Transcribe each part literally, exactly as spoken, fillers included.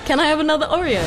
Can I have another Oreo?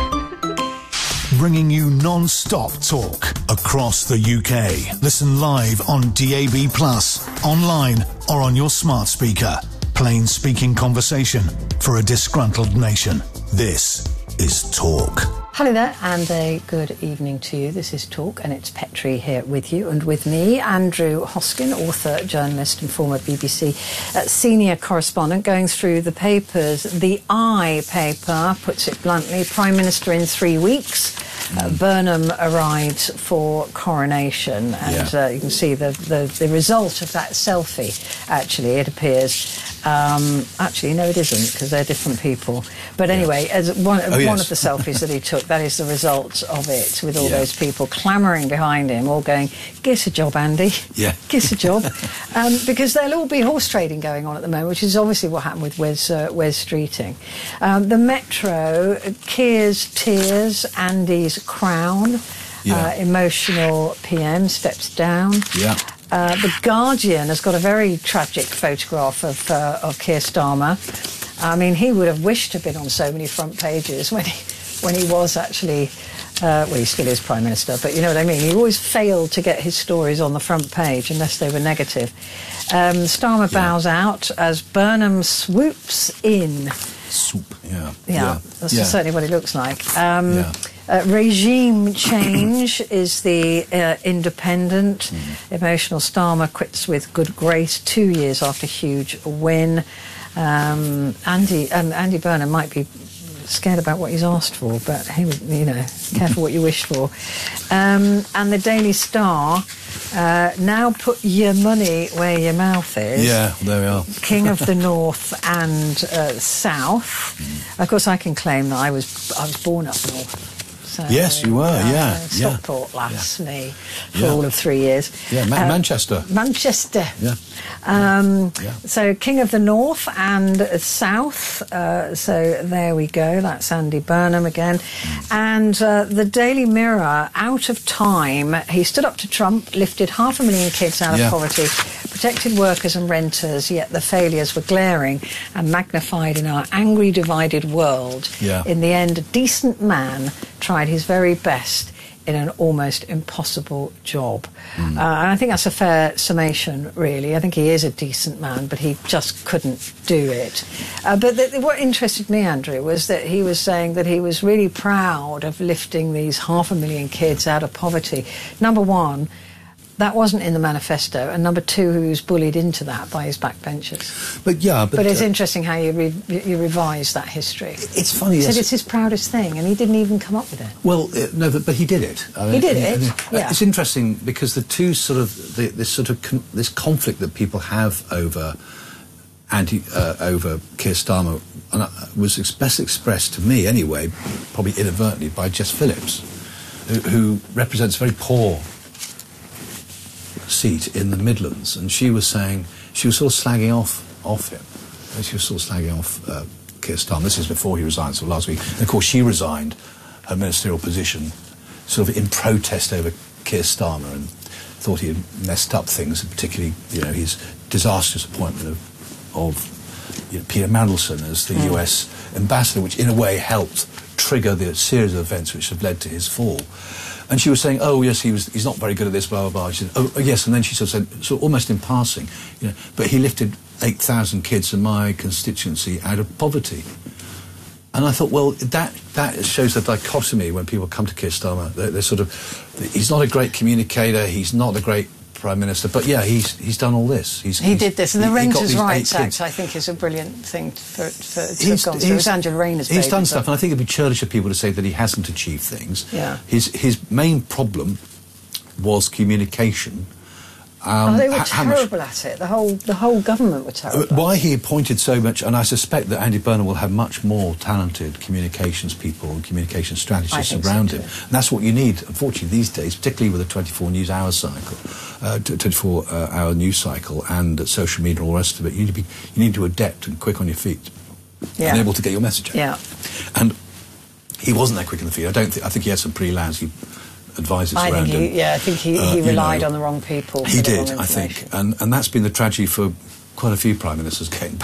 Bringing you non-stop talk across the U K. Listen live on D A B plus, online or on your smart speaker. Plain speaking conversation for a disgruntled nation. This is Talk. Hello there, and a good evening to you. This is Talk, and it's Petrie here with you, and with me, Andrew Hoskin, author, journalist, and former B B C uh, senior correspondent, going through the papers. The I paper puts it bluntly: Prime Minister in three weeks. Uh, Burnham arrives for coronation, and yeah. uh, you can see the, the the result of that selfie. Actually, it appears. Um, actually, no, it isn't, because they're different people. But anyway, as one, oh, one yes. of the selfies that he took, that is the result of it, with all yeah. those people clamouring behind him, all going, "Get a job, Andy. Yeah. Get a job." um, because there'll all be horse trading going on at the moment, which is obviously what happened with Wes, uh, Wes Streeting. Um, the Metro, Keir's tears, Andy's crown, yeah. uh, emotional P M steps down. Yeah. Uh, the Guardian has got a very tragic photograph of uh, of Keir Starmer. I mean, he would have wished to have been on so many front pages when he when he was actually, uh, well, he still is Prime Minister, but you know what I mean. He always failed to get his stories on the front page unless they were negative. Um, Starmer yeah. bows out as Burnham swoops in. Swoop, yeah. Yeah, yeah. that's yeah. certainly what it looks like. Um, yeah. Uh, regime change is the uh, Independent. Mm. Emotional Starmer quits with good grace two years after huge win. Um, Andy um, Andy Burnham might be scared about what he's asked for, but he would, you know, careful what you wish for. Um, and the Daily Star, uh, now put your money where your mouth is. Yeah, there we are. King of the North and uh, South. Mm. Of course, I can claim that I was I was born up north. So, yes, you were, uh, yeah. Stockport, yeah. Lastley, yeah. for yeah. all of three years. Yeah, Ma- uh, Manchester. Manchester. Yeah. Um, yeah. So, King of the North and South. Uh, so, there we go. That's Andy Burnham again. Mm. And uh, the Daily Mirror, out of time. He stood up to Trump, lifted half a million kids out yeah. of poverty, protected workers and renters, yet the failures were glaring and magnified in our angry, divided world. Yeah. In the end, a decent man tried his very best in an almost impossible job. Mm. Uh, and I think that's a fair summation, really. I think he is a decent man, but he just couldn't do it. Uh, but the, what interested me, Andrew, was that he was saying that he was really proud of lifting these half a million kids out of poverty. Number one, that wasn't in the manifesto, and number two, he was bullied into that by his backbenchers. But yeah, but, but it's uh, interesting how you re- you revise that history. It's funny. He yes. said it's his proudest thing, and he didn't even come up with it. Well, uh, no, but, but he did it. I mean, he did and, it. and, uh, yeah. It's interesting because the two sort of the, this sort of con- this conflict that people have over anti uh, over Keir Starmer and, uh, was ex- best expressed to me anyway, probably inadvertently, by Jess Phillips, who, who represents a very poor seat in the Midlands, and she was saying she was sort of slagging off off him. She was sort of slagging off uh, Keir Starmer. This is before he resigned, so last week. And of course, she resigned her ministerial position, sort of in protest over Keir Starmer, and thought he had messed up things, particularly, you know, his disastrous appointment of, of you know, Peter Mandelson as the mm. U S ambassador, which in a way helped trigger the series of events which have led to his fall. And she was saying, "Oh yes, he was. He's not very good at this." Blah blah blah. She said, "Oh yes," and then she sort of said, sort of almost in passing, you know, but he lifted eight thousand kids in my constituency out of poverty. And I thought, well, that that shows the dichotomy when people come to Keir Starmer. They're, they're sort of, he's not a great communicator. He's not a great Prime Minister, but yeah, he's he's done all this. He's, he he's, did this, and he, the Renters' Rights Act, kids. I think, is a brilliant thing for, for to he's, have gone through. It was Angela Rayner's He's baby, done but... stuff, and I think it'd be churlish of people to say that he hasn't achieved things. Yeah. His his main problem was communication. Um, oh, they were how terrible much, at it. The whole the whole government were terrible. Why he appointed so much, and I suspect that Andy Burnham will have much more talented communications people and communication strategists around so him. And that's what you need, unfortunately, these days, particularly with a twenty-four news hour cycle, uh, twenty-four hour news cycle, and uh, social media and all the rest of it. You need to be, you need to adapt and quick on your feet, yeah. and able to get your message out. Yeah. And he wasn't that quick on the feet. I don't think. I think he had some pretty lousy advisors I around think he, him. Yeah, I think he, uh, he relied know, on the wrong people. He for did, the wrong I think, and and that's been the tragedy for quite a few prime ministers getting back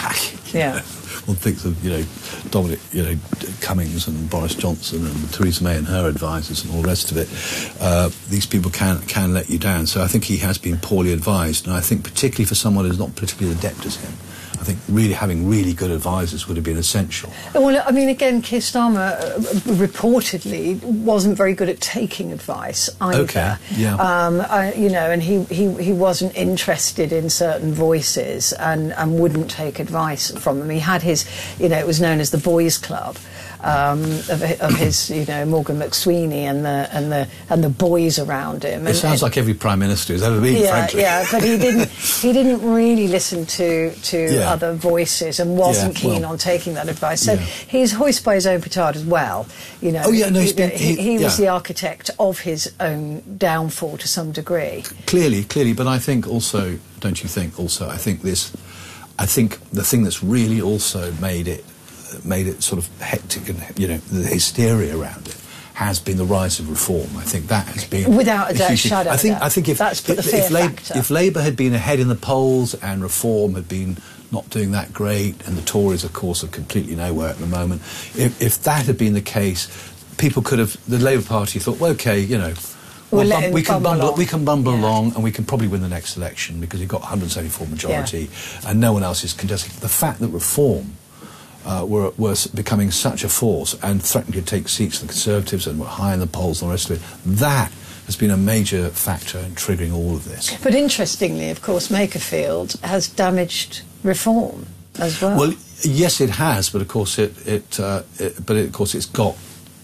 Yeah. One thinks of, you know, Dominic, you know, Cummings and Boris Johnson and Theresa May and her advisors and all the rest of it. Uh, these people can can let you down. So I think he has been poorly advised. And I think particularly for someone who's not politically adept as him, I think really having really good advisors would have been essential. Well, I mean, again, Keir Starmer uh, reportedly wasn't very good at taking advice either. Okay, yeah. Um, uh, you know, and he, he, he wasn't interested in certain voices and, and wouldn't take advice from them. He had his, you know, it was known as the Boys Club. Um, of, of his, you know, Morgan McSweeney and the and the and the boys around him. And, it sounds and, like every prime minister who's ever been, yeah, frankly. Yeah, but he didn't. He didn't really listen to to yeah. other voices and wasn't yeah, keen well, on taking that advice. So yeah. he's hoist by his own petard as well. You know. Oh yeah, no, he's he, been, he, he, he yeah. was the architect of his own downfall to some degree. Clearly, clearly, but I think also, don't you think? Also, I think this. I think the thing that's really also made it. made it sort of hectic and, you know, the hysteria around it has been the rise of reform. I think that has been... Without a doubt, shadow I think, doubt. I think if, That's put if, the fear if, Labour, factor. if Labour had been ahead in the polls and reform had been not doing that great, and the Tories, of course, are completely nowhere at the moment, if, if that had been the case, people could have... The Labour Party thought, well, OK, you know... We'll Well, bum, we, can bumble bumble, we can bumble yeah. along and we can probably win the next election because you've got one hundred seventy-four majority yeah. and no one else is contesting. The fact that reform uh, were, were becoming such a force and threatening to take seats for the Conservatives and were high in the polls and the rest of it, that has been a major factor in triggering all of this. But interestingly, of course, Makerfield has damaged reform as well. Well, yes, it has, but of course it, it, uh, it but it, of course it's got.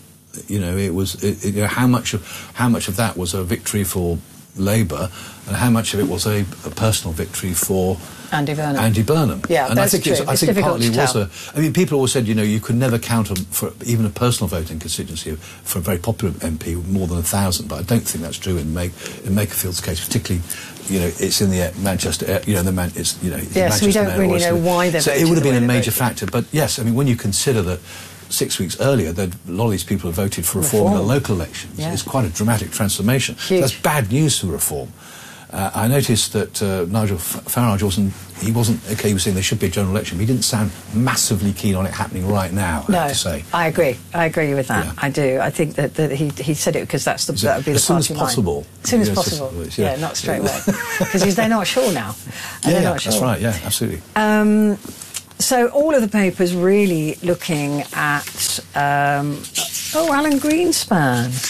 You know, it was it, it, you know, how much of how much of that was a victory for Labour, and how much of it was a, a personal victory for Andy Burnham. Andy Burnham. Yeah, and that's I think true. It's, I It's think difficult partly to was tell. a. I mean, people always said, you know, you could never count on for even a personal voting constituency for a very popular M P with more than a thousand. But I don't think that's true in Make, in Makerfield's case, particularly. You know, it's in the uh, Manchester. Uh, you know, the man. It's you know. It's Yes, we don't really know why they So voted it would have the been way a they major voted. factor. But yes, I mean, when you consider that. Six weeks earlier, that a lot of these people have voted for reform, Reform. in the local elections. Yeah. It's quite a dramatic transformation. Huge. That's bad news for reform. Uh, I noticed that uh, Nigel F- Farage wasn't, he wasn't, OK, he was saying there should be a general election, but he didn't sound massively keen on it happening right now, I no, have to say. I agree. I agree with that. Yeah. I do. I think that, that he, he said it because that's the, So that would be the as soon party as line. possible. As soon as Yes, possible. yes, Yeah. yeah. not straight away. Because they're not sure now. And Yeah, they're yeah, not sure. that's right, yeah, absolutely. Um, so all of the papers really looking at um, oh Alan Greenspan,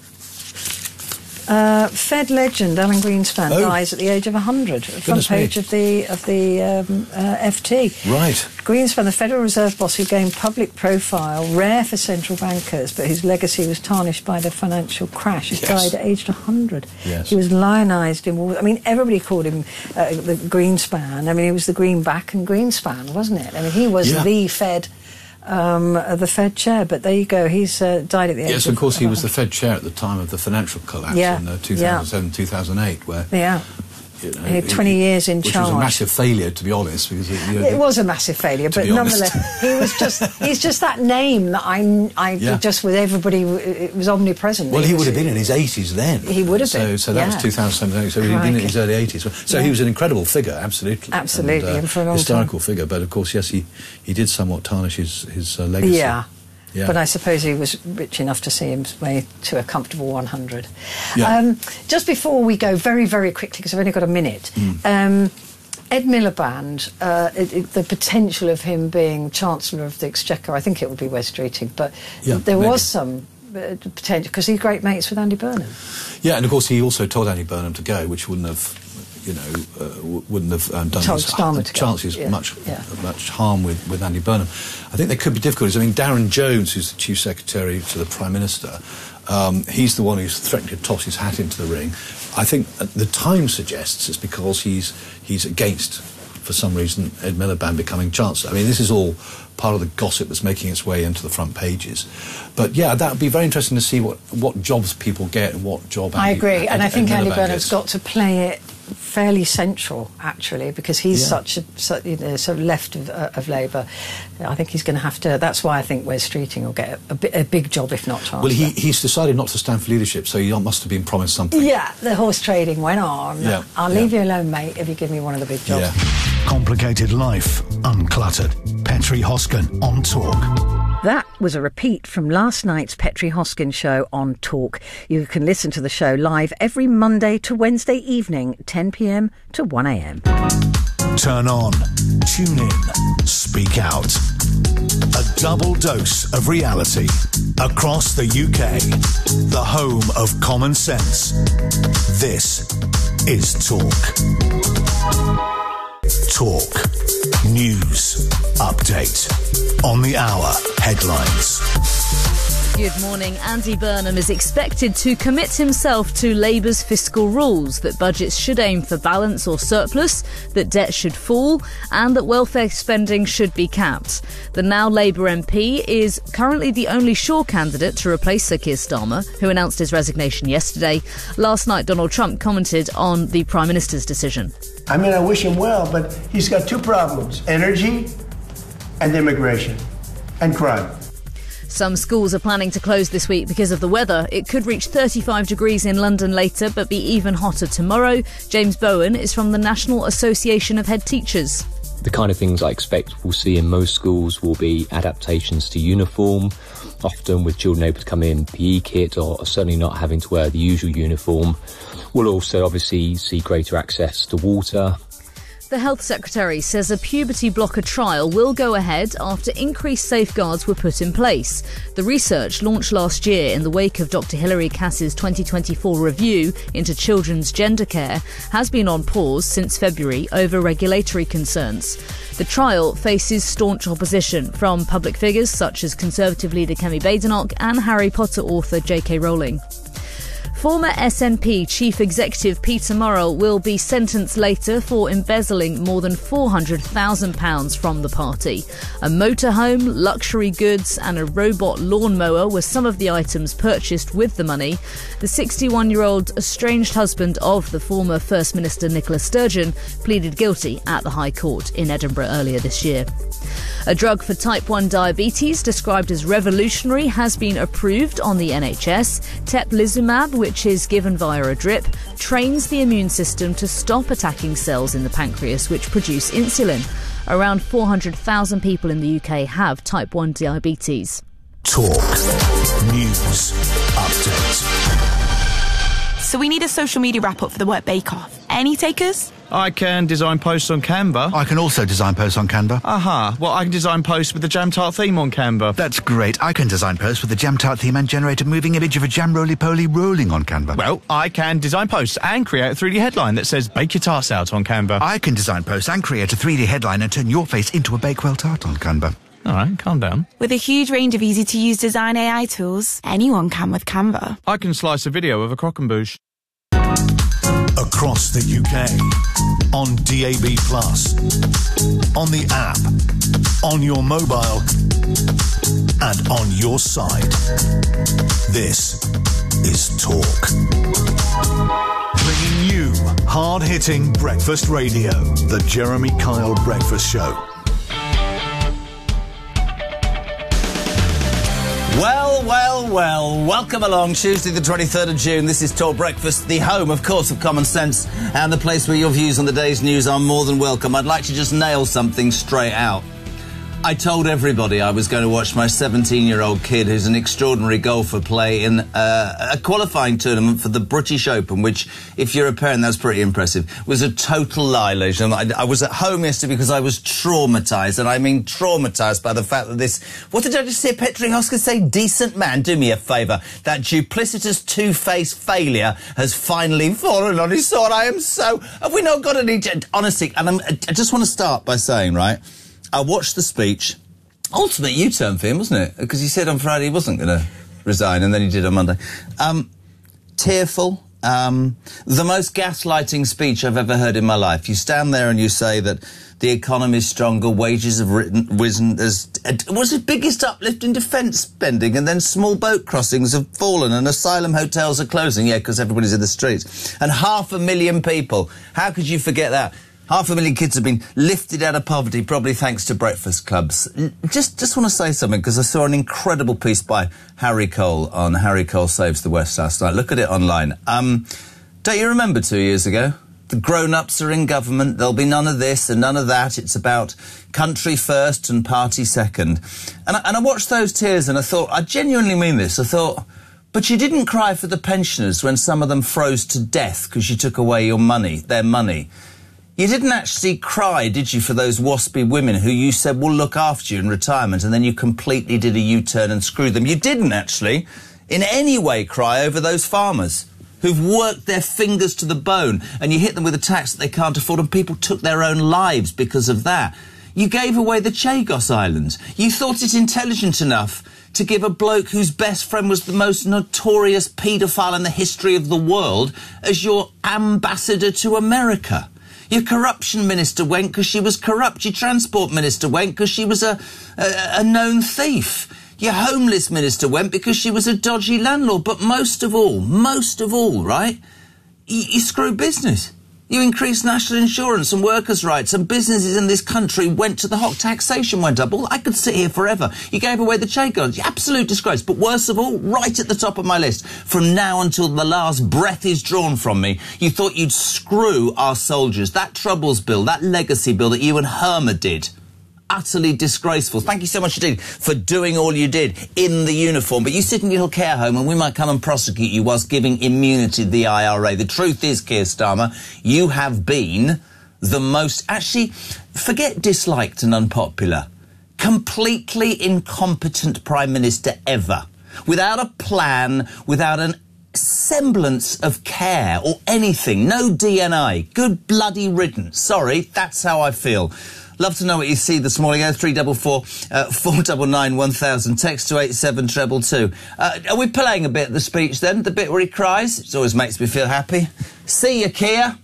uh, Fed legend Alan Greenspan Oh. dies at the age of one hundred. Front Goodness me. page of the of the um, uh, F T. Right. Greenspan, the Federal Reserve boss who gained public profile, rare for central bankers, but whose legacy was tarnished by the financial crash. He Yes. died at aged one hundred. Yes. He was lionised in Wall. I mean, everybody called him uh, the Greenspan. I mean, he was the greenback and Greenspan, wasn't it? I mean, he was Yeah. the Fed, um, uh, the Fed chair. But there you go. He's uh, died at the age Yes, of of course, he was the one hundred. Fed chair at the time of the financial collapse Yeah, in uh, two thousand seven, two thousand eight, where... Yeah. You know, He had twenty years in which charge. was a massive failure, to be honest, because it, you know, It was a massive failure, to but be honest. nonetheless, he was just—he's just that name that I, I Yeah. just with everybody. It was omnipresent. Well, he was- would have been in his eighties then. He would have so, been, So that yeah. was two thousand seven, so he'd been in Crikey. his early eighties. So Yeah. he was an incredible figure, absolutely. Absolutely, and, uh, and for a long historical figure. But of course, yes, he, he did somewhat tarnish his his uh, legacy. Yeah. Yeah. But I suppose he was rich enough to see his way to a comfortable one hundred. Yeah. Um, just before we go, very, very quickly, because I've only got a minute, Mm. um, Ed Miliband, uh, it, it, the potential of him being Chancellor of the Exchequer, I think it would be West Streeting, but Yeah, there maybe. was some uh, potential, because he's great mates with Andy Burnham. Yeah, and of course he also told Andy Burnham to go, which wouldn't have, you know, uh, w- wouldn't have um, done Told his Starmer to go. chances Yeah, much yeah. much harm with, with Andy Burnham. I think there could be difficulties. I mean, Darren Jones, who's the Chief Secretary to the Prime Minister, um, he's the one who's threatened to toss his hat into the ring. I think uh, the Times suggests it's because he's he's against, for some reason, Ed Miliband becoming Chancellor. I mean, this is all part of the gossip that's making its way into the front pages. But yeah, that would be very interesting to see what, what jobs people get and what job I Andy, agree, Ed, and I think Ed Andy Miliband Burnham's gets. got to play it fairly central, actually, because he's Yeah. such a such, you know, sort of left of, uh, of Labour. I think he's going to have to. That's why I think Wes Streeting will get a, bi- a big job, if not Chancellor. Well, he, he's decided not to stand for leadership, so he must have been promised something. Yeah, the horse trading went on. Yeah, I'll yeah. leave you alone, mate, if you give me one of the big jobs. Yeah. Complicated life uncluttered. Petri Hoskin on Talk. That was a repeat from last night's Petri Hoskin show on Talk. You can listen to the show live every Monday to Wednesday evening, ten p.m. to one a.m. Turn on, tune in, speak out. A double dose of reality across the U K. The home of common sense. This is Talk. Talk. News. Update. On the hour. Headlines. Good morning. Andy Burnham is expected to commit himself to Labour's fiscal rules, that budgets should aim for balance or surplus, that debt should fall, and that welfare spending should be capped. The now Labour M P is currently the only sure candidate to replace Sir Keir Starmer, who announced his resignation yesterday. Last night, Donald Trump commented on the Prime Minister's decision. I mean, I wish him well, but he's got two problems: energy and immigration and crime. Some schools are planning to close this week because of the weather. It could reach thirty-five degrees in London later, but be even hotter tomorrow. James Bowen is from the National Association of Head Teachers. The kind of things I expect we'll see in most schools will be adaptations to uniform, often with children able to come in P E kit or certainly not having to wear the usual uniform. We'll also obviously see greater access to water. The Health Secretary says a puberty blocker trial will go ahead after increased safeguards were put in place. The research, launched last year in the wake of Doctor Hilary Cass's twenty twenty-four review into children's gender care, has been on pause since February over regulatory concerns. The trial faces staunch opposition from public figures such as Conservative leader Kemi Badenoch and Harry Potter author J K Rowling. Former S N P Chief Executive Peter Murrell will be sentenced later for embezzling more than four hundred thousand pounds from the party. A motorhome, luxury goods and a robot lawnmower were some of the items purchased with the money. The sixty-one-year-old estranged husband of the former First Minister Nicola Sturgeon pleaded guilty at the High Court in Edinburgh earlier this year. A drug for type one diabetes, described as revolutionary, has been approved on the N H S. Teplizumab, which is given via a drip, trains the immune system to stop attacking cells in the pancreas which produce insulin. Around four hundred thousand people in the U K have type one diabetes. Talk. News. Update. So we need a social media wrap-up for the Work Bake-Off. Any takers? I can design posts on Canva. I can also design posts on Canva. Aha. Well, I can design posts with the Jam Tart theme on Canva. That's great. I can design posts with the Jam Tart theme and generate a moving image of a jam roly-poly rolling on Canva. Well, I can design posts and create a three D headline that says "Bake your tarts out" on Canva. I can design posts and create a three D headline and turn your face into a Bakewell tart on Canva. All right, calm down. With a huge range of easy-to-use design A I tools, anyone can with Canva. I can slice a video of a croquembouche. Across the U K, on D A B plus, on the app, on your mobile, and on your side. This is Talk. Bringing you hard-hitting breakfast radio, the Jeremy Kyle Breakfast Show. Well, well, well, welcome along. Tuesday the twenty-third of June. This is Talk Breakfast, the home, of course, of common sense, and the place where your views on the day's news are more than welcome. I'd like to just nail something straight out. I told everybody I was going to watch my seventeen-year-old kid, who's an extraordinary golfer, play in uh, a qualifying tournament for the British Open, which, if you're a parent, that's pretty impressive. It was a total lie, ladies and gentlemen. I, I was at home yesterday because I was traumatised, and I mean traumatised by the fact that this... What did I just say, Petri Hoskin say? Decent man, do me a favour. That duplicitous two-faced failure has finally fallen on his sword. I am so... Have we not got any... Honestly, and I'm, I just want to start by saying, right... I watched the speech. Ultimate U-turn for him, wasn't it? Because he said on Friday he wasn't going to resign, and then he did on Monday. Um, tearful. Um, the most gaslighting speech I've ever heard in my life. You stand there and you say that the economy's stronger, wages have written, risen. There's, it was the biggest uplift in defence spending, and then small boat crossings have fallen and asylum hotels are closing. Yeah, because everybody's in the streets. And half a million people. How could you forget that? Half a million kids have been lifted out of poverty, probably thanks to breakfast clubs. Just just want to say something, because I saw an incredible piece by Harry Cole on Harry Cole Saves the West last night. Look at it online. Um, don't you remember two years ago? The grown-ups are in government. There'll be none of this and none of that. It's about country first and party second. And I, and I watched those tears and I thought, I genuinely mean this. I thought, but you didn't cry for the pensioners when some of them froze to death because you took away your money, their money. You didn't actually cry, did you, for those waspy women who you said will look after you in retirement, and then you completely did a U-turn and screwed them. You didn't actually in any way cry over those farmers who've worked their fingers to the bone, and you hit them with a tax that they can't afford, and people took their own lives because of that. You gave away the Chagos Islands. You thought it intelligent enough to give a bloke whose best friend was the most notorious paedophile in the history of the world as your ambassador to America. Your corruption minister went because she was corrupt. Your transport minister went because she was a, a, a known thief. Your homeless minister went because she was a dodgy landlord. But most of all, most of all, right, you, you screw business. You increased national insurance and workers' rights, and businesses in this country went to the hog. Taxation went up. Well, I could sit here forever. You gave away the Chagos. Absolute disgrace. But worst of all, right at the top of my list, from now until the last breath is drawn from me, you thought you'd screw our soldiers. That Troubles bill, that legacy bill that you and Herma did. Utterly disgraceful. Thank you so much indeed for doing all you did in the uniform. But you sit in your little care home and we might come and prosecute you whilst giving immunity to the I R A. The truth is, Keir Starmer, you have been the most, actually, forget disliked and unpopular, completely incompetent Prime Minister ever. Without a plan, without an semblance of care or anything. No D N A. Good bloody riddance. Sorry, that's how I feel. Love to know what you see this morning. oh three four four, four nine nine, one thousand. Text to eight seven two two two. Uh, are we playing a bit of the speech then? The bit where he cries? It always makes me feel happy. See you, Keir.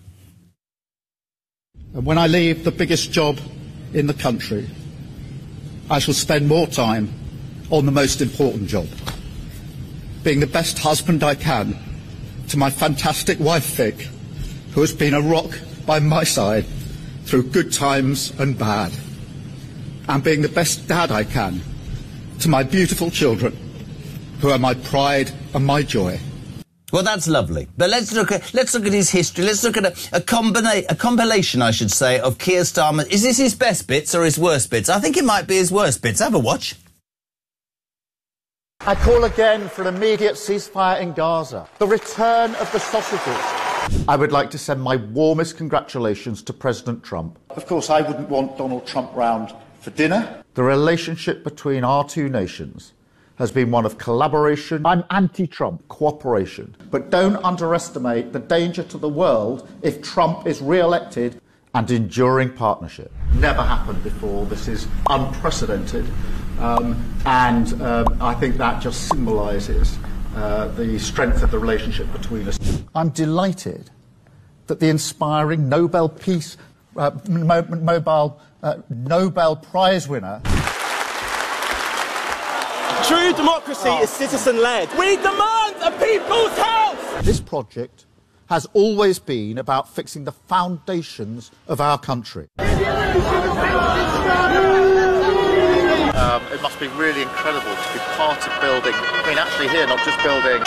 And when I leave the biggest job in the country, I shall spend more time on the most important job. Being the best husband I can to my fantastic wife, Vic, who has been a rock by my side through good times and bad, and being the best dad I can to my beautiful children, who are my pride and my joy. Well, that's lovely. But let's look at let's look at his history. Let's look at a, a, combina- a compilation, I should say, of Keir Starmer. Is this his best bits or his worst bits? I think it might be his worst bits. Have a watch. I call again for an immediate ceasefire in Gaza, the return of the sausages. I would like to send my warmest congratulations to President Trump. Of course, I wouldn't want Donald Trump round for dinner. The relationship between our two nations has been one of collaboration. I'm anti-Trump, cooperation. But don't underestimate the danger to the world if Trump is re-elected, and enduring partnership. Never happened before. This is unprecedented. Um, and um, I think that just symbolises uh, the strength of the relationship between us. I'm delighted that the inspiring Nobel Peace, uh, Mo- Mobile, uh, Nobel Prize winner... True democracy is citizen-led. We demand a people's house! This project has always been about fixing the foundations of our country. Um, it must be really incredible to be part of building, I mean actually here, not just building.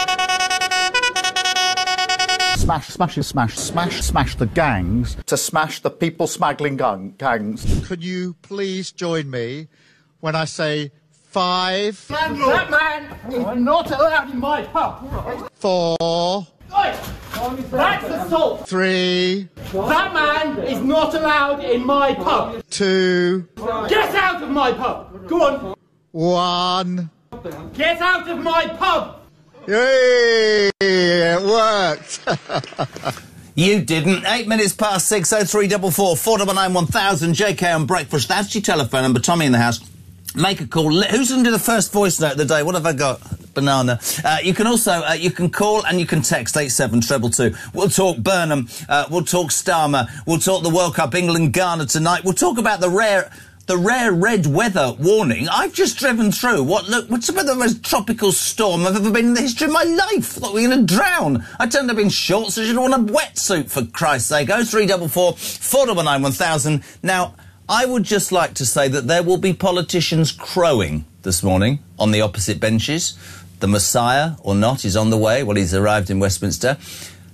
Smash, smash, smash, smash, smash the gangs to smash the people smuggling gang- gangs. Could you please join me when I say five? Landlord. That man is not allowed in my pub. Four. That's assault. Three. That man is not allowed in my pub. Two. Get out of my pub. Go on. One. Get out of my pub. Yay! It worked. You didn't. Eight minutes past six. Oh three four four, four nine nine, one thousand. J K on breakfast. That's your telephone number. Tommy in the house. Make a call. Who's going to do the first voice note of the day? What have I got? Banana. Uh, you can also, uh, you can call and you can text eight seven two two two. We'll talk Burnham. Uh, we'll talk Starmer. We'll talk the World Cup, England, Ghana tonight. We'll talk about the rare, the rare red weather warning. I've just driven through what look, what's about the most tropical storm I've ever been in the history of my life. Thought we were going to drown. I turned up in shorts, so I should have worn a wetsuit for Christ's sake. oh three four four, four nine nine, one thousand. Now, I would just like to say that there will be politicians crowing this morning on the opposite benches. The Messiah, or not, is on the way. Well, he's arrived in Westminster.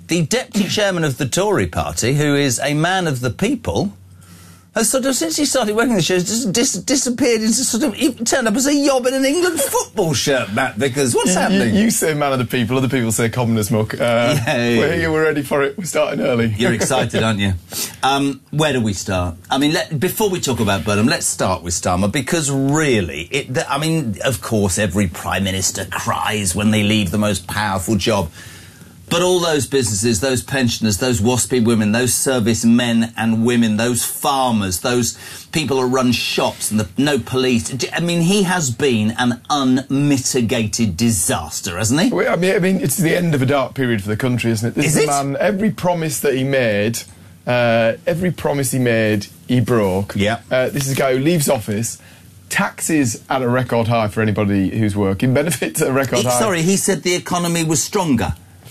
the deputy chairman of the Tory party, who is a man of the people, has sort of, since he started working the show, just dis- disappeared into sort of, he turned up as a yob in an England football shirt, Matt Vickers. What's you, happening? You, you say man of the people, other people say commoners muck. Uh, yeah, yeah, we're here, we're ready for it, we're starting early. You're excited, aren't you? Um, where do we start? I mean, let, before we talk about Burnham, let's start with Starmer, because really, it, the, I mean, of course, every Prime Minister cries when they leave the most powerful job. But all those businesses, those pensioners, those waspy women, those service men and women, those farmers, those people who run shops and the no police. I mean, he has been an unmitigated disaster, hasn't he? Well, I mean, I mean, it's the end of a dark period for the country, isn't it? This is is it? Man, every promise that he made, uh, every promise he made, he broke. Yeah. Uh, this is a guy who leaves office. Taxes at a record high for anybody who's working. Benefits at a record He, high. sorry, he said the economy was stronger.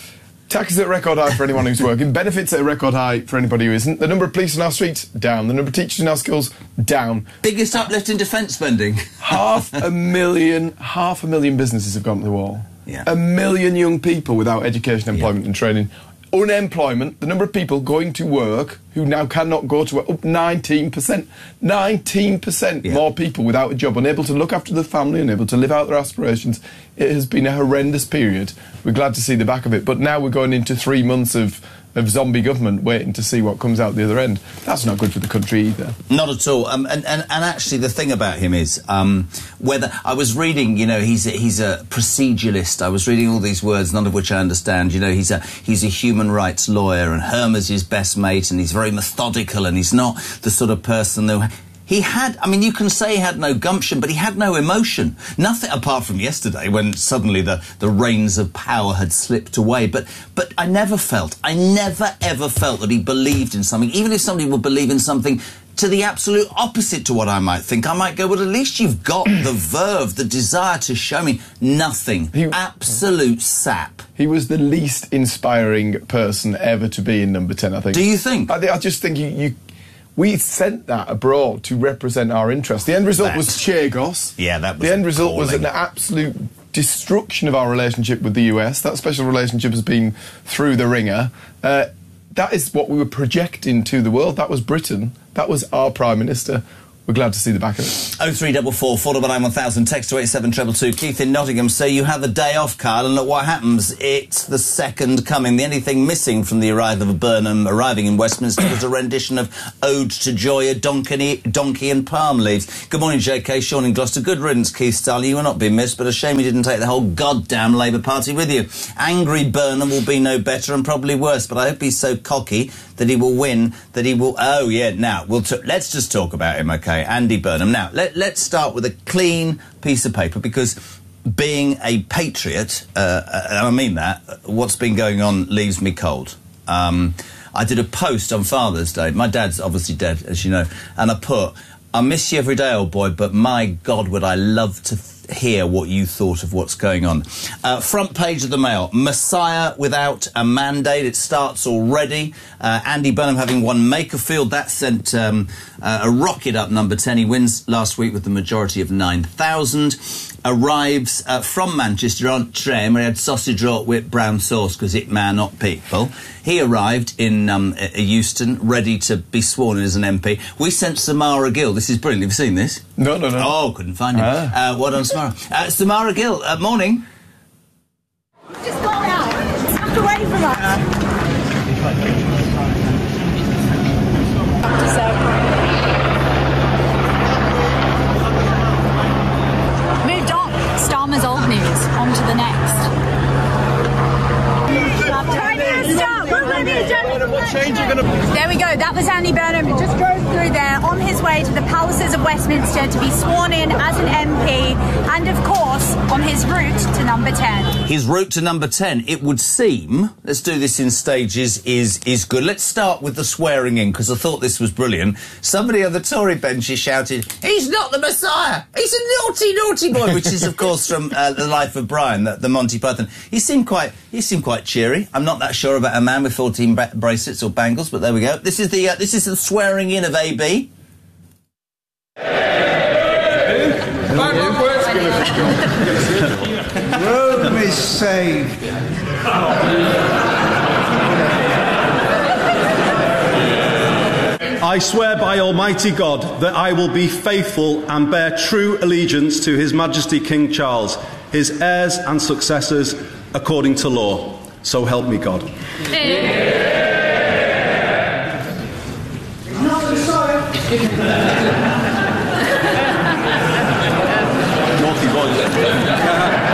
Taxes at a record high for anyone who's working. Benefits at a record high for anybody who isn't. The number of police in our streets, down. The number of teachers in our schools, down. Biggest uplift in defence spending. half a million, half a million businesses have gone to the wall. Yeah. A million young people without education, employment yeah. and training. Unemployment, the number of people going to work who now cannot go to work, up nineteen percent. nineteen percent yeah. more people without a job, unable to look after the family, unable to live out their aspirations. It has been a horrendous period. We're glad to see the back of it, but now we're going into three months of, of zombie government waiting to see what comes out the other end. That's not good for the country either. Not at all. Um, and, and, and actually, the thing about him is, um, whether I was reading, you know, he's a, he's a proceduralist. I was reading all these words, none of which I understand. You know, he's a he's a human rights lawyer, and Hermer's his best mate, and he's very methodical, and he's not the sort of person who. He had, I mean, you can say he had no gumption, but he had no emotion. Nothing apart from yesterday when suddenly the, the reins of power had slipped away. But but I never felt, I never ever felt that he believed in something. Even if somebody would believe in something to the absolute opposite to what I might think, I might go, well, at least you've got the verve, the desire to show me. Nothing. He, Absolute sap. He was the least inspiring person ever to be in number ten, I think. Do you think? I, I just think you... you We sent that abroad to represent our interests. The end result that. was Chagos. Yeah, that was The end result appalling. was an absolute destruction of our relationship with the U S. That special relationship has been through the ringer. Uh, that is what we were projecting to the world. That was Britain. That was our Prime Minister. We're glad to see the back of it. oh three four four, four nine one thousand, text to eight seven two two two. Keith in Nottingham, so you have a day off, Carl, and look what happens. It's the second coming. The only thing missing from the arrival of Burnham arriving in Westminster was a rendition of Ode to Joy, a donkey, donkey and palm leaves. Good morning, J K. Sean in Gloucester. Good riddance, Keith Starley. You will not be missed, but a shame you didn't take the whole goddamn Labour Party with you. Angry Burnham will be no better and probably worse, but I hope he's so cocky that he will win, that he will... Oh, yeah, now, we'll t- let's just talk about him, OK? Andy Burnham. Now, let, let's start with a clean piece of paper, because being a patriot, uh, and I mean that, what's been going on leaves me cold. Um, I did a post on Father's Day. My dad's obviously dead, as you know, and I put, I miss you every day, old boy, but my God, would I love to... Th- hear what you thought of what's going on. Uh, front page of the Mail. Messiah without a mandate. It starts already. Uh, Andy Burnham having won Makerfield. That sent um, uh, a rocket up number ten. He wins last week with the majority of nine thousand. Arrives uh, from Manchester on train where he had sausage roll with brown sauce because it man not people. He arrived in um, uh, Euston ready to be sworn in as an M P. We sent Samara Gill. This is brilliant. Have you seen this? No, no, no. Oh, couldn't find him. Ah. Uh, what on Samara? Uh, Samara Gill, uh, morning. Just go out. Have to wait for us. Moved on. Starmer's old news. On to the next. There we go. That was Andy Burnham. He just drove through there on his way to the palaces of Westminster to be sworn in as an M P, and of course on his route to number ten. His route to number ten, it would seem, let's do this in stages, is is good. Let's start with the swearing in, because I thought this was brilliant. Somebody on the Tory bench shouted, "He's not the Messiah! He's a naughty, naughty boy," which is, of course, from uh, The Life of Brian, the, the Monty Python. He seemed quite, he seemed quite cheery. I'm not that sure about a man with fourteen ba- bracelets or bangles, but there we go. This is the uh, this is the swearing in of A B. Rome is saved. I swear by Almighty God that I will be faithful and bear true allegiance to His Majesty King Charles, his heirs and successors, according to law. So help me God. Naughty boy.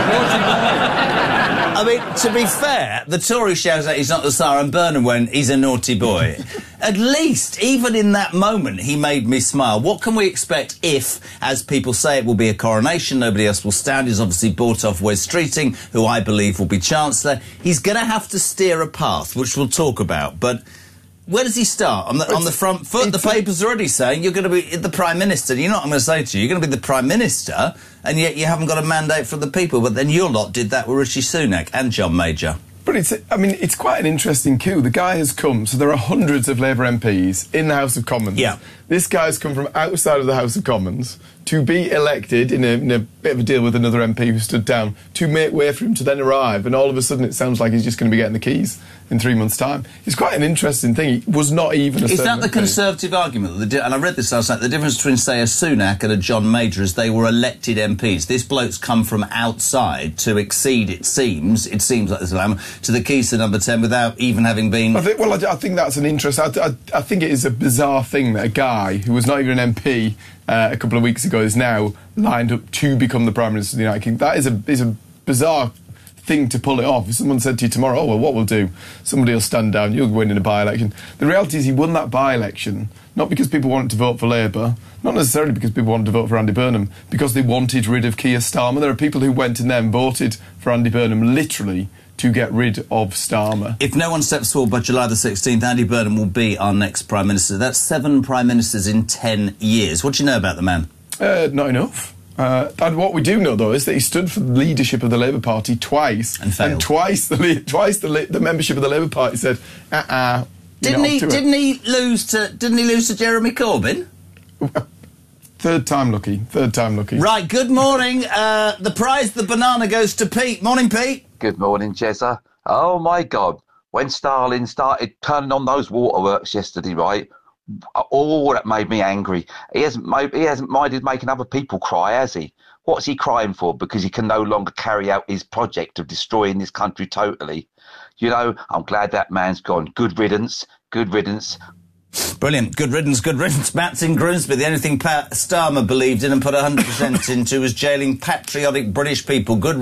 I mean, to be fair, the Tory shouts out he's not the Tsar and Burnham when he's a naughty boy. At least, even in that moment, he made me smile. What can we expect if, as people say, it will be a coronation, nobody else will stand? He's obviously bought off Wes Streeting, who I believe will be Chancellor. He's going to have to steer a path, which we'll talk about, but where does he start? On the, on the front foot, the paper's already saying you're going to be the Prime Minister. You know what I'm going to say to you? You're going to be the Prime Minister, and yet you haven't got a mandate from the people. But then your lot did that with Rishi Sunak and John Major. But it's, I mean, it's quite an interesting coup. The guy has come, so there are hundreds of Labour M Ps in the House of Commons. Yeah. This guy's come from outside of the House of Commons to be elected in a, in a bit of a deal with another M P who stood down, to make way for him to then arrive, and all of a sudden it sounds like he's just going to be getting the keys in three months' time. It's quite an interesting thing. He was not even a Is that the M P. Conservative argument? The di- and I read this last night. The difference between, say, a Sunak and a John Major is they were elected M Ps. This bloke's come from outside to exceed, it seems, it seems like this, Lam, to the keys to number ten without even having been... I think, well, I, I think that's an interest. I, I, I think it is a bizarre thing that a guy who was not even an M P uh, a couple of weeks ago is now lined up to become the Prime Minister of the United Kingdom. That is a, is a bizarre thing to pull it off. If someone said to you tomorrow, oh, well, what we'll do, somebody will stand down, you'll win in a by-election. The reality is he won that by-election not because people wanted to vote for Labour, not necessarily because people wanted to vote for Andy Burnham, because they wanted rid of Keir Starmer. There are people who went in there and voted for Andy Burnham literally to get rid of Starmer. If no one steps forward by July the sixteenth, Andy Burnham will be our next Prime Minister. That's seven Prime Ministers in ten years. What do you know about the man? Uh, not enough. Uh, and what we do know, though, is that he stood for the leadership of the Labour Party twice, and failed. And twice the le- twice the, le- the membership of the Labour Party said, "Uh-uh." Didn't he? Didn't he lose to? Didn't he lose to Jeremy Corbyn? Third time lucky. Third time lucky. Right. Good morning. Uh, the prize, the banana, goes to Pete. Morning, Pete. Good morning, Jezza. Oh my God! When Stalin started turning on those waterworks yesterday, right? Oh, that made me angry. He hasn't made, he hasn't minded making other people cry, has he? What's he crying for? Because he can no longer carry out his project of destroying this country totally. You know, I'm glad that man's gone. Good riddance. Good riddance. Brilliant. Good riddance, good riddance. Matt's in Grimsby. The only thing Pat Starmer believed in and put one hundred percent into was jailing patriotic British people. Good